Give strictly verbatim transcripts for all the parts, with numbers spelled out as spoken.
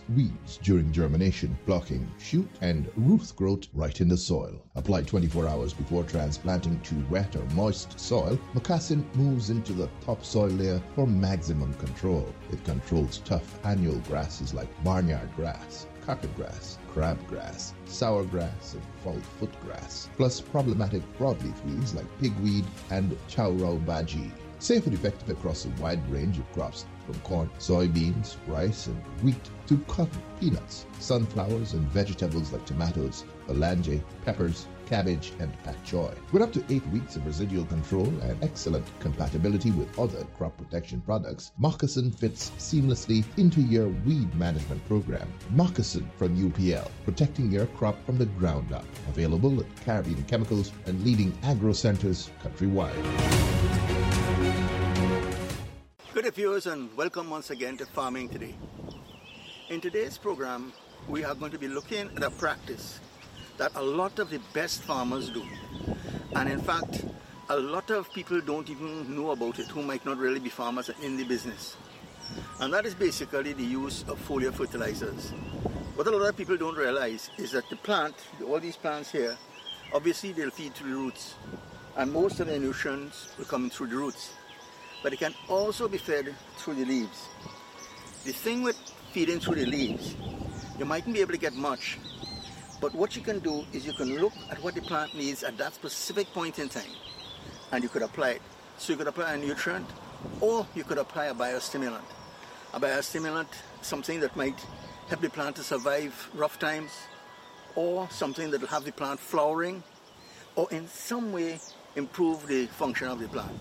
weeds during germination, blocking shoot and root growth right in the soil. Applied twenty-four hours before transplanting to wet or moist soil, Moccasin moves into the topsoil layer for maximum control. It controls tough annual grasses like barnyard grass, carpet grass, crabgrass, sourgrass, and fall-foot grass, plus problematic broadleaf weeds like pigweed and chowrau baji. Safe and effective across a wide range of crops from corn, soybeans, rice, and wheat to cotton, peanuts, sunflowers, and vegetables like tomatoes, olange, peppers, cabbage, and pak choy. With up to eight weeks of residual control and excellent compatibility with other crop protection products, Moccasin fits seamlessly into your weed management program. Moccasin from U P L, protecting your crop from the ground up. Available at Caribbean Chemicals and leading agro centers countrywide. Good viewers, and welcome once again to Farming Today. In today's program, we are going to be looking at a practice that a lot of the best farmers do. And in fact, a lot of people don't even know about it who might not really be farmers in the business. And that is basically the use of foliar fertilizers. What a lot of people don't realize is that the plant, all these plants here, obviously they'll feed through the roots. And most of the nutrients will come through the roots. But it can also be fed through the leaves. The thing with feeding through the leaves, you mightn't be able to get much, but what you can do is you can look at what the plant needs at that specific point in time, and you could apply it. So you could apply a nutrient, or you could apply a biostimulant. A biostimulant, something that might help the plant to survive rough times, or something that will have the plant flowering, or in some way improve the function of the plant.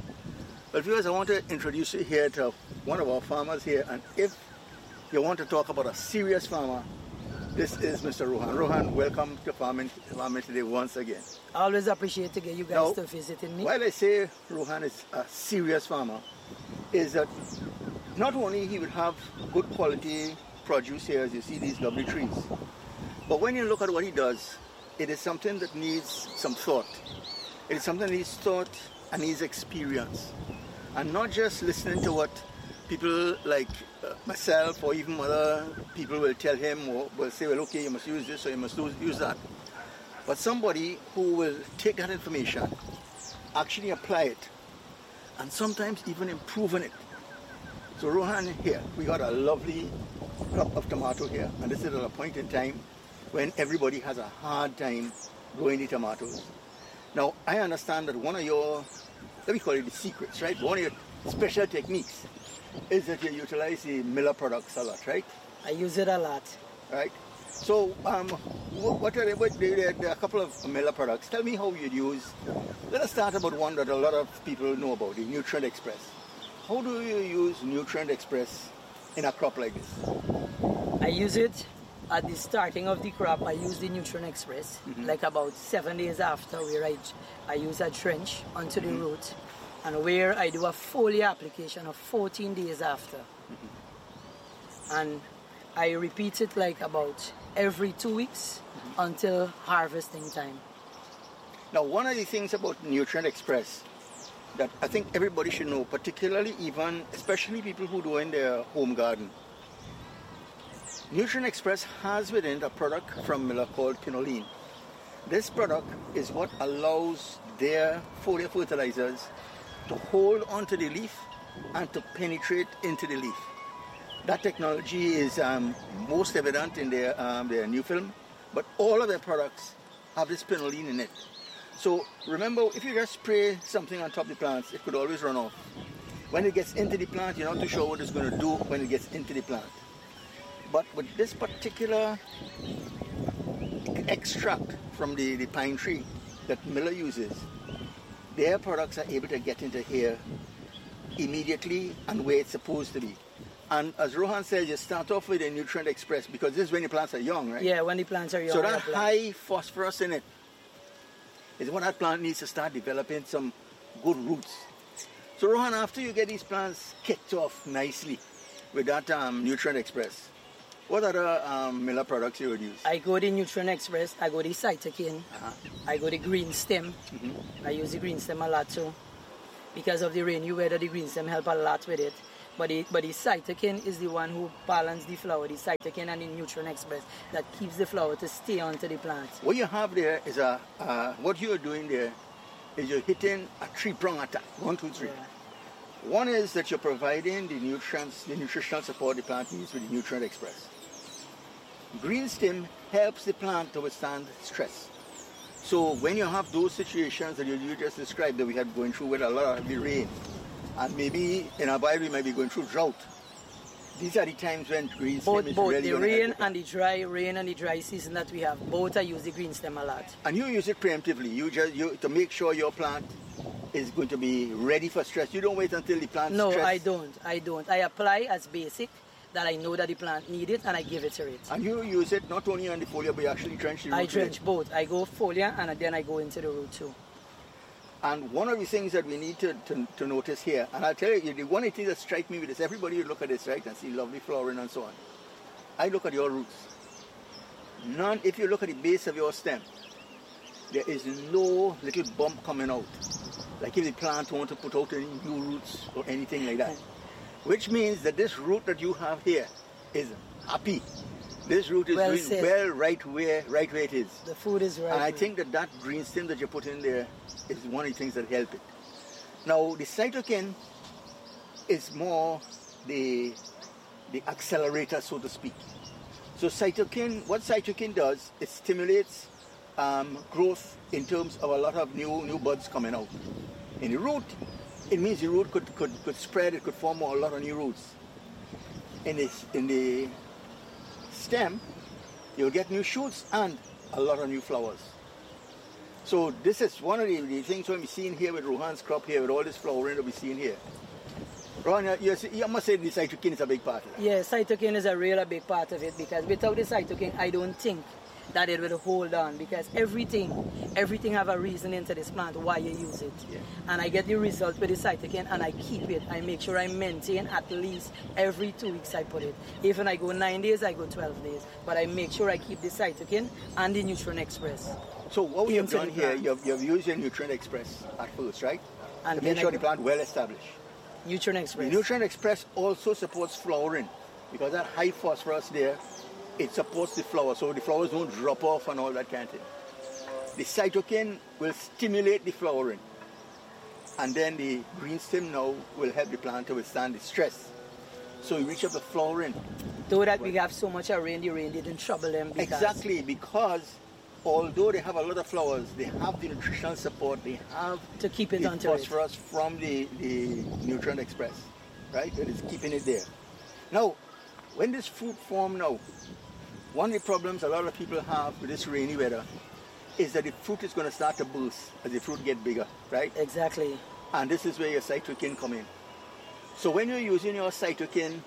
But viewers, I want to introduce you here to one of our farmers here, and if you want to talk about a serious farmer, this is Mister Rohan. Rohan, welcome to Farming, Farming Today once again. I always appreciate to get you guys now, to visiting me. While I say Rohan is a serious farmer, is that not only he will have good quality produce here, as you see these lovely trees, but when you look at what he does, it is something that needs some thought. It is something that needs thought and needs experience. And not just listening to what people like uh, myself or even other people will tell him or will say, well, okay, you must use this or you must use that. But somebody who will take that information, actually apply it, and sometimes even improve on it. So Rohan, here, we got a lovely crop of tomato here, and this is at a point in time when everybody has a hard time growing the tomatoes. Now, I understand that one of your, let me call it the secrets, right? One of your special techniques is that you utilize the Miller products a lot, right? I use it a lot. Right. So, um, what are, what, there are a couple of Miller products. Tell me how you'd use, let us start about one that a lot of people know about, the Nutrient Express. How do you use Nutrient Express in a crop like this? I use it at the starting of the crop. I use the Nutrient Express, mm-hmm. like about seven days after where I, I use a trench onto the mm-hmm. root, and where I do a foliar application of fourteen days after. Mm-hmm. And I repeat it like about every two weeks mm-hmm. until harvesting time. Now, one of the things about Nutrient Express that I think everybody should know, particularly even, especially people who do in their home garden, Nutrient Express has within a product from Miller called Quinoline. This product is what allows their foliar fertilizers to hold onto the leaf and to penetrate into the leaf. That technology is um, most evident in their, um, their new film, but all of their products have this Quinoline in it. So remember, if you just spray something on top of the plants, it could always run off. When it gets into the plant, you're not too sure what it's going to do when it gets into the plant. But with this particular extract from the, the pine tree that Miller uses, their products are able to get into here immediately and where it's supposed to be. And as Rohan said, you start off with a Nutrient Express because this is when the plants are young, right? Yeah, when the plants are young. So that high phosphorus in it is when that plant needs to start developing some good roots. So Rohan, after you get these plants kicked off nicely with that um, Nutrient Express, what other um, Miller products you would use? I go the Nutrient Express, I go the Cytokine, uh-huh. I go the Green Stem. Mm-hmm. I use the Green Stem a lot too. Because of the rainy weather, the Green Stem help a lot with it. But the, but the cytokine is the one who balances the flower, the cytokine and the nutrient express that keeps the flower to stay onto the plant. What you have there is a, uh, what you're doing there is you're hitting a three-prong attack, one, two, three. Yeah. One is that you're providing the nutrients, the nutritional support the plant needs with the nutrient express. Green stem helps the plant to withstand stress. So when you have those situations that you, you just described that we had going through with a lot of the rain, and maybe in our Bible we might be going through drought, these are the times when green stem both, is both really the rain help. and the dry rain and the dry season that we have, both I use the green stem a lot. And you use it preemptively. You just you to make sure your plant is going to be ready for stress. You don't wait until the plant No, stress. I don't. I don't. I apply as basic that I know that the plant needs it and I give it to it. And you use it not only on the foliar, but you actually drench the root. I with drench it. both. I go foliar and then I go into the root too. And one of the things that we need to, to, to notice here, and I'll tell you, the one thing that strikes me with this, everybody would look at this, right, and see lovely flowering and so on. I look at your roots. None, if you look at the base of your stem, there is no little bump coming out. Like if the plant wants to put out any new roots or anything like that. Which means that this root that you have here is happy. This root is Well doing said. well right where, right where it is. The food is right. And I there. think that that green stem that you put in there is one of the things that help it. Now, the cytokine is more the, the accelerator, so to speak. So cytokine, what cytokine does, it stimulates um, growth in terms of a lot of new, new buds coming out. In the root, it means the root could, could, could spread, it could form a lot of new roots. In, this, in the stem, you'll get new shoots and a lot of new flowers. So this is one of the, the things when we see in here with Rohan's crop here, with all this flowering that we see in here. Rohan, you, you must say the cytokine is a big part of that. Yeah, cytokine is a real big part of it because without the cytokine, I don't think that it will hold on because everything, everything have a reason into this plant why you use it. Yeah. And I get the result with the cytokine and I keep it. I make sure I maintain at least every two weeks I put it. Even I go nine days, I go twelve days. But I make sure I keep the cytokine and the Nutrient Express. So what we have Into done the here, plant. you've, you've used your Nutrient Express at first, right? And to make then sure I the go- plant well established. Nutrient The Express. Nutrient Express also supports flowering because that high phosphorus there, it supports the flower, so the flowers don't drop off and all that kind of thing. The cytokine will stimulate the flowering, and then the green stem now will help the plant to withstand the stress. So you reach up the flowering. Though that we have so much of rain, the rain didn't trouble them because Exactly, because although they have a lot of flowers, they have the nutritional support, they have to keep it the onto it. phosphorus from the, the Nutrient Express, right? And it's keeping it there. Now, when this fruit form now, one of the problems a lot of people have with this rainy weather is that the fruit is going to start to burst as the fruit get bigger, right? Exactly. And this is where your cytokine come in. So when you're using your cytokine,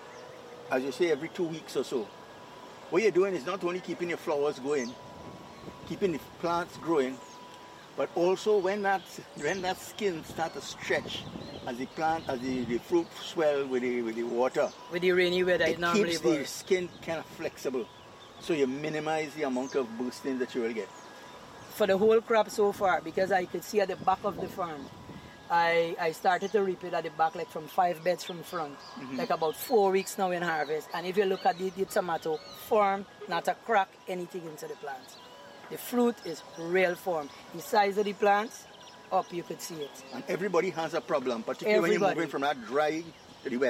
as you say, every two weeks or so, what you're doing is not only keeping your flowers going, keeping the plants growing, but also when that when that skin starts to stretch as the plant, as the, the fruit swell with the with the water, With the rainy weather, it, it normally keeps the bursts. skin kind of flexible. So you minimize the amount of bursting that you will get. For the whole crop so far, because I could see at the back of the farm, I, I started to reap it at the back, like from five beds from front, Mm-hmm. like about four weeks now in harvest. And if you look at the, the tomato, form, not a crack, anything into the plant. The fruit is real form. The size of the plant, up you could see it. And everybody has a problem, particularly when you're Everybody. moving from that dry to the wet.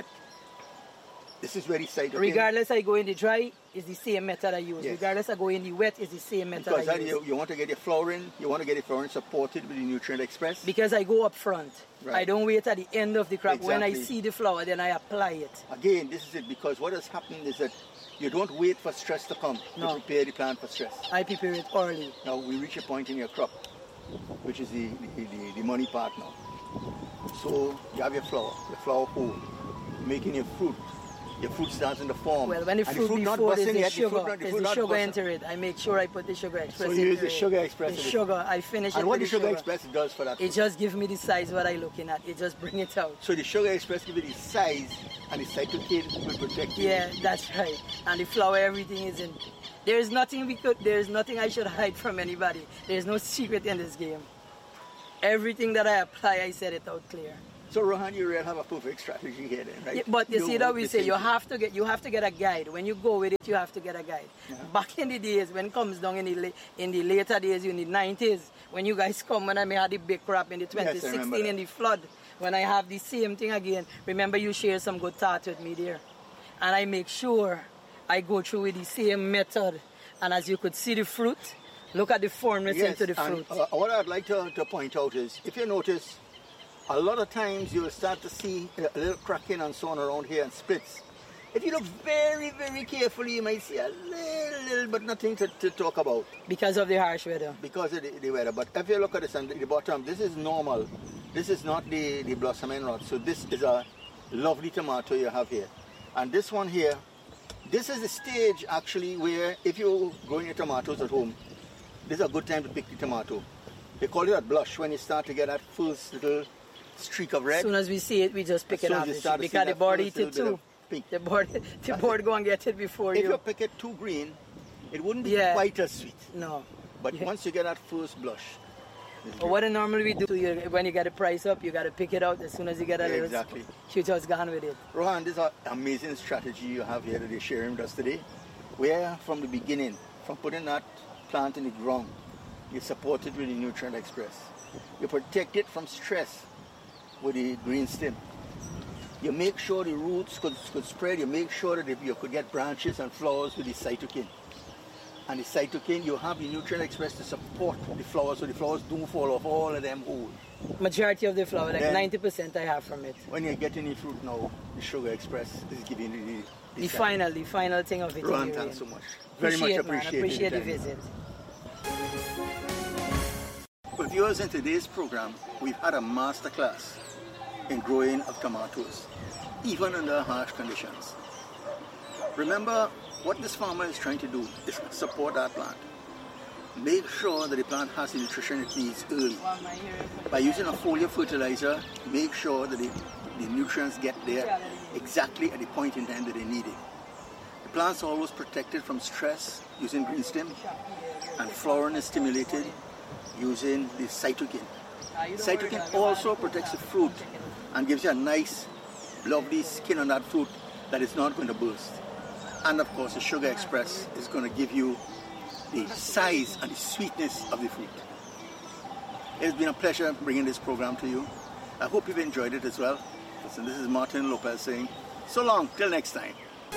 This is where the cytokine... Regardless I go in the dry, it's the same method I use. Yes. Regardless I go in the wet, it's the same method Because I that use. you, you want to get your flowering, you want to get your flowering supported with the Nutrient Express. Because I go up front. Right. I don't wait at the end of the crop. When I Exactly. see the flower, then I apply it. Again, this is it, because what has happened is that you don't wait for stress to come No. to prepare the plant for stress. I prepare it early. Now we reach a point in your crop, which is the, the, the, the money part now. So you have your flower, your flower whole, making your fruit. Your fruit starts in the form. Well, when the And fruit not before is busting the yet, sugar, fruit not- is fruit the not sugar busting. enter it. I make sure I put the sugar express So you use into the it. sugar express The in it. sugar, I finish it And what with the sugar sugar. express does for that It fruit? just gives me the size what I looking at. It just bring it out. So the sugar express gives you the size, and the cytokine will protect you. Yeah, that's right. And the flower, everything is in. There is nothing we could. There is nothing I should hide from anybody. There is no secret in this game. Everything that I apply, I set it out clear. So Rohan, you really have a perfect strategy here then, right? Yeah, but you, you see that we say you thing. have to get you have to get a guide. When you go with it, you have to get a guide. Yeah. Back in the days, when it comes down in the in the later days, in the nineties, when you guys come when I may had the big crop in the twenty sixteen yes, in the flood, when I have the same thing again, remember you share some good thoughts with me there. And I make sure I go through with the same method. And as you could see the fruit, look at the formness yes, into the fruit. And, uh, what I'd like to, to point out is, if you notice, a lot of times you'll start to see a little cracking and so on around here and splits. If you look very, very carefully, you might see a little, little but nothing to, to talk about. Because of the harsh weather. Because of the, the weather. But if you look at this on the bottom, this is normal. This is not the, the blossoming rot. So this is a lovely tomato you have here. And this one here, this is the stage actually where if you're growing your tomatoes at home, this is a good time to pick the tomato. They call it a blush when you start to get that first little streak of red. As soon as we see it, we just pick it up. Because the bird eat it too. The bird, the bird go and get it before if you. If you pick it too green, it wouldn't be yeah. quite as sweet. No. But yeah. once you get that first blush. Well, what I normally we do, you, when you get the price up, you got to pick it out as soon as you get a yeah, little exactly. shoot us gone with it. Rohan, this is an amazing strategy you have here that you're sharing with us today. Where from the beginning, from putting that plant in the ground, you support it with the Nutrient Express. You protect it from stress with the green stem. You make sure the roots could, could spread. You make sure that you could get branches and flowers with the cytokine. And the cytokine, you have the Nutrient Express to support the flowers, so the flowers don't fall off all of them whole. Majority of the flower, like then, ninety percent I have from it. When you're getting the fruit now, the Sugar Express is giving you the... The, the final, the final thing of it. Rohan, thanks so much. Very appreciate, much appreciate man. Appreciate the visit. Well, viewers, in today's program, we've had a masterclass in growing of tomatoes, even under harsh conditions. Remember, what this farmer is trying to do is support that plant. Make sure that the plant has the nutrition it needs early. By using a foliar fertilizer, make sure that the, the nutrients get there exactly at the point in time that they need it. The plant's always protected from stress using green stem, and flowering is stimulated using the cytokine. Cytokine also protects the fruit and gives you a nice, lovely skin on that fruit that is not going to burst. And of course, the Sugar Express is going to give you the size and the sweetness of the fruit. It's been a pleasure bringing this program to you. I hope you've enjoyed it as well. Listen, this is Martin Lopez saying, so long, till next time.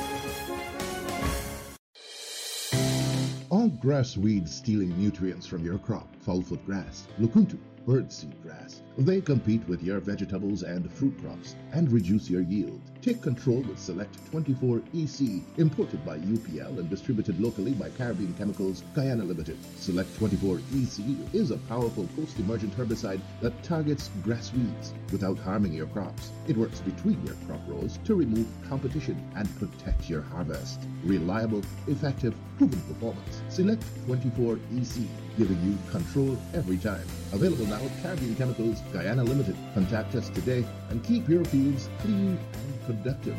All grass weeds stealing nutrients from your crop, foulfoot grass, lukuntu, birdseed grass. They compete with your vegetables and fruit crops and reduce your yield. Take control with Select twenty-four E C, imported by U P L and distributed locally by Caribbean Chemicals, Guyana Limited. Select twenty-four E C is a powerful post-emergent herbicide that targets grass weeds without harming your crops. It works between your crop rows to remove competition and protect your harvest. Reliable, effective, proven performance. Select twenty-four E C, giving you control every time. Available now at Caribbean Chemicals, Guyana Limited. Contact us today and keep your fields clean and productive.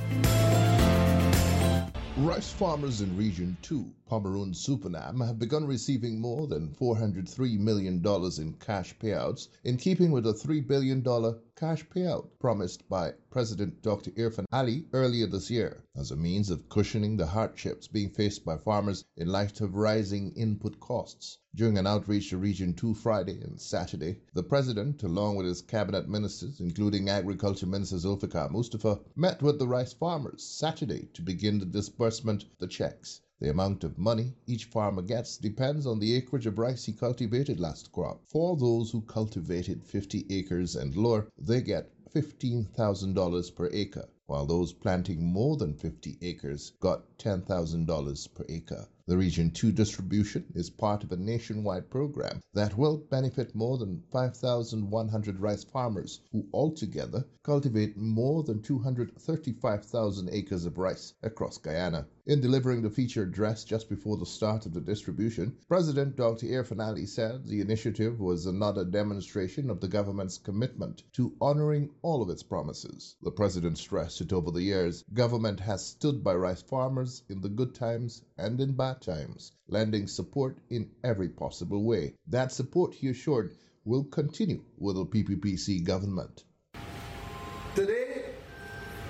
Rice farmers in Region two, Pomeroon Supernam, have begun receiving more than four hundred three million dollars in cash payouts, in keeping with a three billion dollars cash payout promised by President Doctor Irfaan Ali earlier this year, as a means of cushioning the hardships being faced by farmers in light of rising input costs. During an outreach to Region two Friday and Saturday, the President, along with his cabinet ministers, including Agriculture Minister Zulfikar Mustafa, met with the rice farmers Saturday to begin the disbursement of the checks. The amount of money each farmer gets depends on the acreage of rice he cultivated last crop. For those who cultivated fifty acres and lower, they get fifteen thousand dollars per acre, while those planting more than fifty acres got ten thousand dollars per acre. The Region two distribution is part of a nationwide program that will benefit more than five thousand one hundred rice farmers who altogether cultivate more than two hundred thirty-five thousand acres of rice across Guyana. In delivering the feature address just before the start of the distribution, President Doctor Irfaan Ali said the initiative was another demonstration of the government's commitment to honoring all of its promises. The President stressed that over the years, government has stood by rice farmers in the good times and in bad times, lending support in every possible way. That support, he assured, will continue with the P P P C government.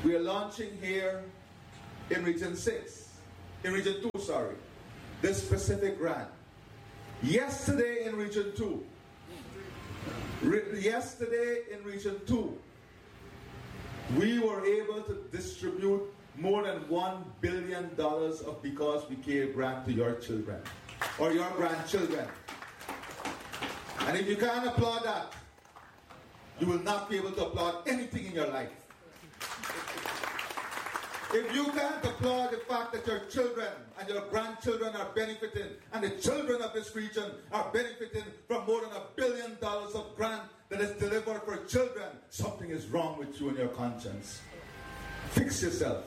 We are launching here in Region six, in Region two, sorry, this specific grant. Yesterday in Region two, re- yesterday in Region two, we were able to distribute more than one billion dollars of Because We Care grant to your children or your grandchildren. And if you can't applaud that, you will not be able to applaud anything in your life. If you can't applaud the fact that your children and your grandchildren are benefiting, and the children of this region are benefiting from more than a billion dollars of grant that is delivered for children, something is wrong with you and your conscience. Fix yourself.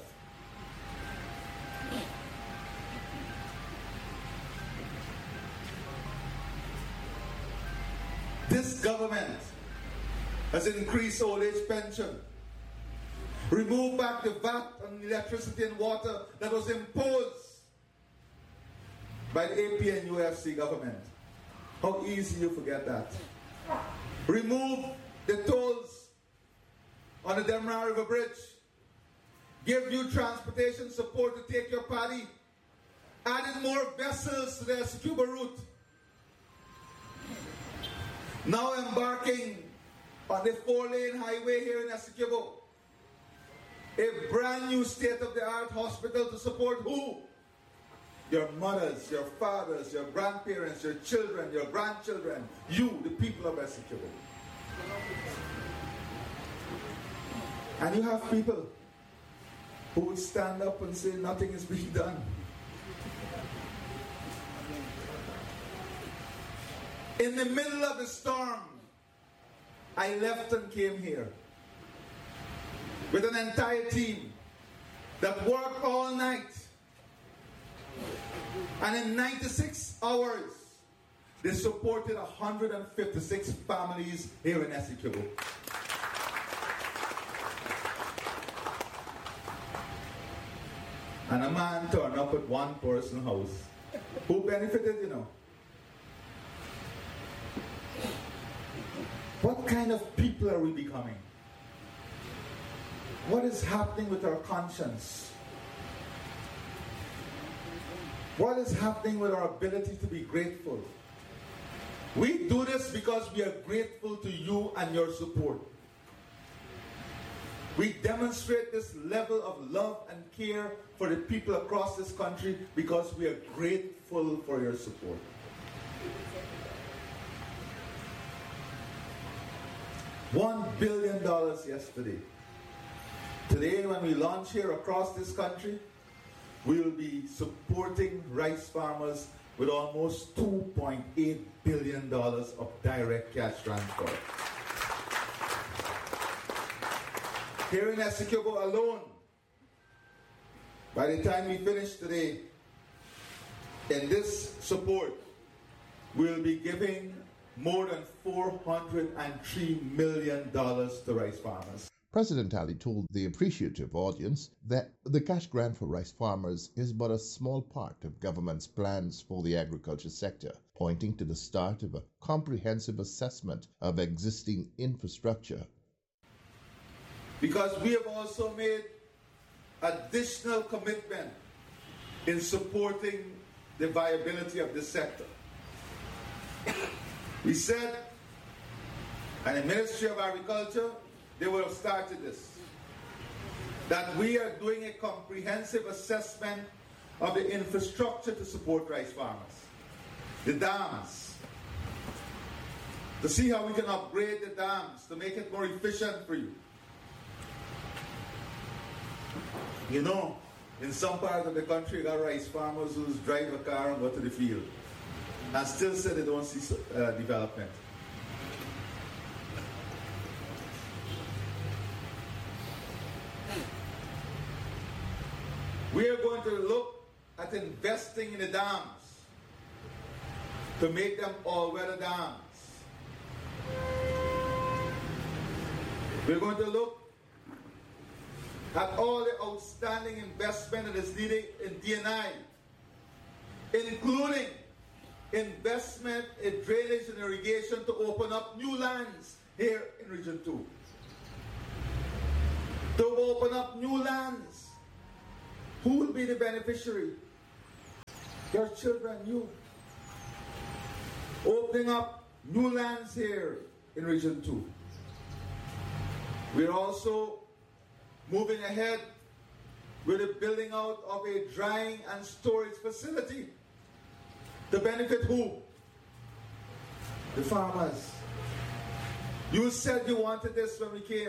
This government has increased old age pension, removed back the V A T on electricity and water that was imposed by the A P N U F C government. How easy you forget that. Remove the tolls on the Demerara River Bridge. Give you transportation support to take your paddy. Added more vessels to the Essequibo route. Now embarking on the four-lane highway here in Essequibo. A brand new state-of-the-art hospital to support who? Your mothers, your fathers, your grandparents, your children, your grandchildren, you, the people of Essequibo. And you have people who would stand up and say nothing is being done. In the middle of the storm, I left and came here with an entire team that worked all night. And in ninety-six hours, they supported one hundred fifty-six families here in Essequibo. And a man turned up at one person's house. Who benefited, you know? What kind of people are we becoming? What is happening with our conscience? What is happening with our ability to be grateful? We do this because we are grateful to you and your support. We demonstrate this level of love and care for the people across this country because we are grateful for your support. One billion dollars yesterday. Today, when we launch here across this country, we will be supporting rice farmers with almost two point eight billion dollars of direct cash transfer. Here in Essequibo alone, by the time we finish today, in this support, we'll be giving more than four hundred three million dollars to rice farmers. President Ali told the appreciative audience that the cash grant for rice farmers is but a small part of government's plans for the agriculture sector, pointing to the start of a comprehensive assessment of existing infrastructure. Because we have also made additional commitment in supporting the viability of this sector. We said, and the Ministry of Agriculture, they will have started this, that we are doing a comprehensive assessment of the infrastructure to support rice farmers. The dams, to see how we can upgrade the dams to make it more efficient for you. You know, in some parts of the country, you got rice farmers who drive a car and go to the field and still say they don't see uh, development. We are going to look at investing in the dams to make them all-weather dams. We're going to look at all the outstanding investment that is needed in D and I, including investment in drainage and irrigation to open up new lands here in Region two. to open up new lands. Who will be the beneficiary? Your children, you. Opening up new lands here in Region two. We're also moving ahead with the building out of a drying and storage facility to benefit who? The farmers. You said you wanted this when we came.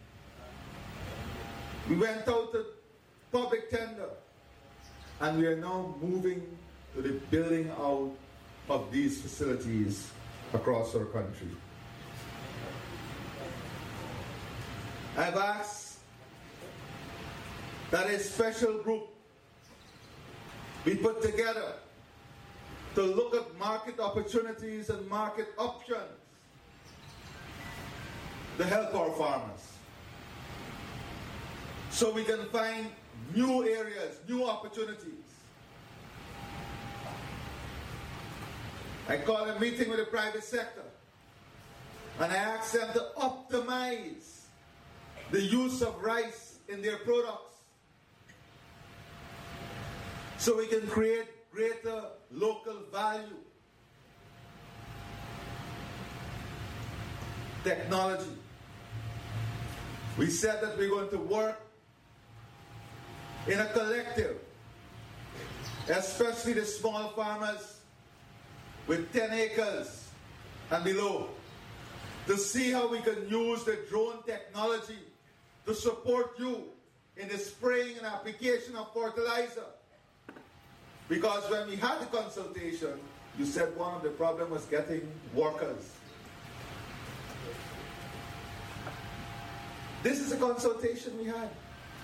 We went out to public tender, and we are now moving to the building out of these facilities across our country. I've asked that a special group be put together to look at market opportunities and market options to help our farmers, so we can find new areas, new opportunities. I called a meeting with the private sector, and I asked them to optimize the use of rice in their products so we can create greater local value. Technology. We said that we're going to work in a collective, especially the small farmers with ten acres and below, to see how we can use the drone technology to support you in the spraying and application of fertilizer. Because when we had the consultation, you said one of the problems was getting workers. This is a consultation we had.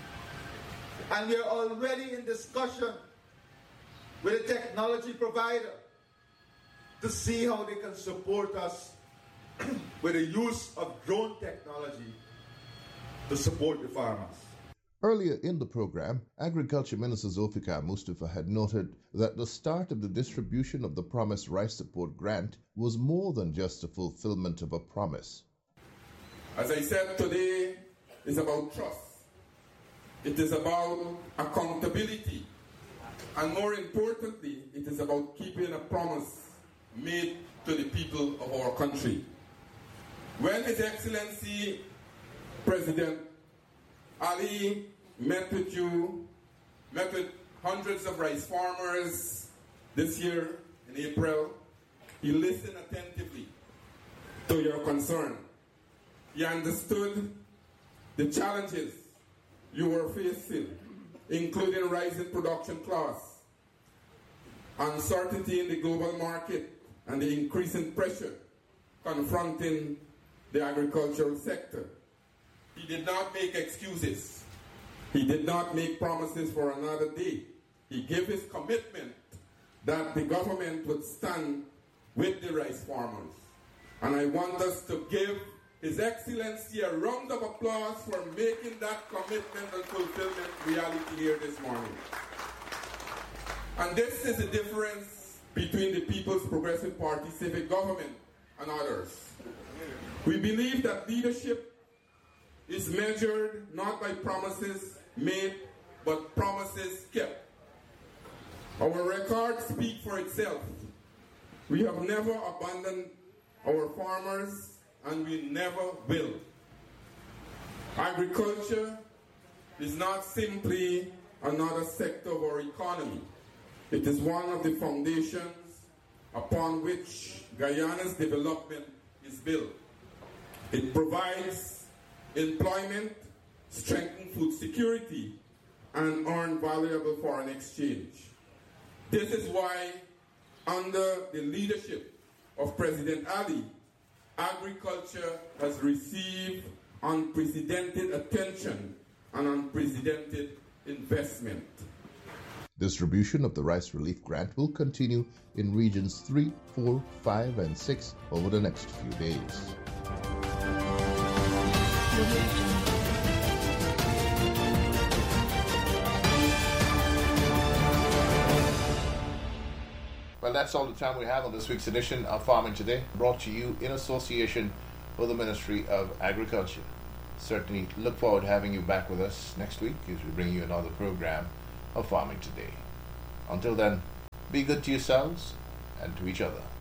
And we are already in discussion with a technology provider to see how they can support us with the use of drone technology to support the farmers. Earlier in the program, Agriculture Minister Zulfikar Mustafa had noted that the start of the distribution of the Promised Rice Support Grant was more than just a fulfillment of a promise. As I said, today is about trust. It is about accountability. And more importantly, it is about keeping a promise made to the people of our country. When His Excellency President Ali met with you, met with hundreds of rice farmers this year in April, he listened attentively to your concern. He understood the challenges you were facing, including rising production costs, uncertainty in the global market, and the increasing pressure confronting the agricultural sector. He did not make excuses. He did not make promises for another day. He gave his commitment that the government would stand with the rice farmers. And I want us to give His Excellency a round of applause for making that commitment and fulfillment reality here this morning. And this is the difference between the People's Progressive Party civic government and others. We believe that leadership is measured not by promises made, but promises kept. Our record speaks for itself. We have never abandoned our farmers, and we never will. Agriculture is not simply another sector of our economy. It is one of the foundations upon which Guyana's development is built. It provides employment, strengthens food security, and earns valuable foreign exchange. This is why, under the leadership of President Ali, agriculture has received unprecedented attention and unprecedented investment. Distribution of the Rice Relief Grant will continue in Regions three, four, five, and six over the next few days. Well, that's all the time we have on this week's edition of Farming Today, brought to you in association with the Ministry of Agriculture. certainly look forward to having you back with us next week as we bring you another program of Farming Today. Until then, be good to yourselves and to each other.